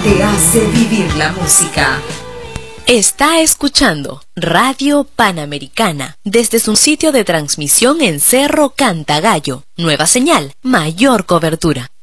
te hace vivir la música. Está escuchando Radio Panamericana desde su sitio de transmisión en Cerro Cantagallo. Nueva señal, mayor cobertura.